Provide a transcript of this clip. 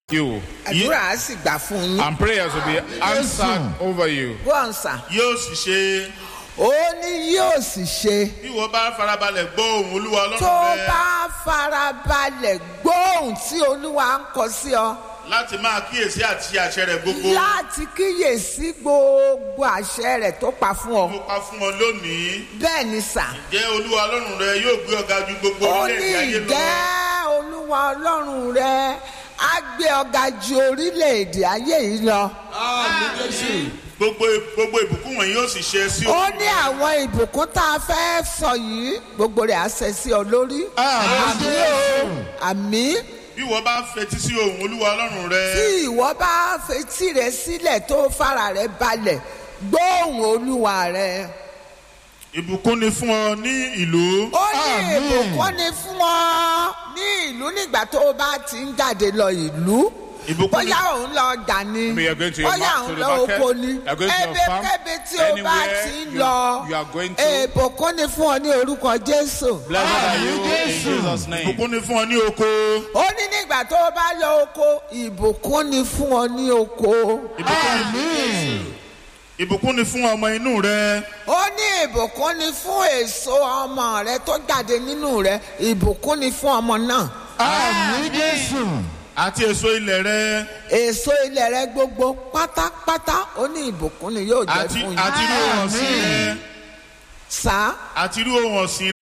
you. Àdúrà á sì gbà fún yín. And prayers will be answered over you. Go on, sir. Yóò sì ṣe. Ó ní yóò sì ṣe. Bí ìwọ bá farabalẹ̀ gbọ́ ohùn Olúwa Ọlọ́run Tó rẹ. bá farabalẹ̀ gbóhùn tí Olúwa ń kọ sí ọ. Láti máa kíyèsí àti àṣẹ rẹ̀ gbogbo. Láti kíyèsí gbogbo àṣẹ rẹ̀ tó pa fún ọ. Mo pa fún ọ lónìí. Bẹ́ẹ̀ ni sà. Ǹjẹ́ Olúwa Ọlọ́run rẹ yóò gbé ọ ga ju gbogbo Ó ní orílẹ̀-èdè ayé lọ? ìjẹ́ Olúwa Ọlọ́run rẹ á gbé ọ ga ju orílẹ̀-èdè ayé yìí lọ. Gbogbo ìbùkún wọ̀nyí yóò sì ṣe sí Ó ní àwọn ìbùkún tá a fẹ́ sọ yìí gbogbo rẹ̀ á ṣẹ sí ọ lórí. Àmín o. Àmín. Bí ìwọ bá fetí sí ohùn Olúwa Ọlọ́run rẹ. Tí ìwọ bá fetí rẹ sílẹ̀ tó fara rẹ balẹ̀ gbóhùn Olúwa rẹ. Ìbùkún ni fún ọ ní ìlú. Ó ní ìbùkún ni fún ọ ní ìlú nígbà tó o bá ti ń jáde lọ ìlú. Ìbùkún ni. Bóyá òun lọ ọjà ni, Maybe you are going to your bóyá to òun the lọ market, oko ni, you are going to your farm, ebékébé tí o bá anywhere ti ń you lọ, are going to. ìbùkún ni fún ọ ní orúkọ Jésù. Blessed are you in Jesus' name. Ìbùkún ni fún ọ ní oko. Ó ní nígbà tó o bá lọ oko, ìbùkún ni fún ọ ní oko. Ìbùkún ni fún ọmọ inú rẹ. Ó ní ìbùkún ni fún èso ọmọ rẹ tó jáde nínú rẹ, ìbùkún ni fún ọmọ náà. Àti èso ilẹ̀ rẹ. Èso ilẹ̀ rẹ gbogbo pátápátá ó ní ìbùkún ni yóò jẹ́ fún yín. Àti irú ohun ọ̀sìn rẹ. Sá. Àti irú ohun ọ̀sìn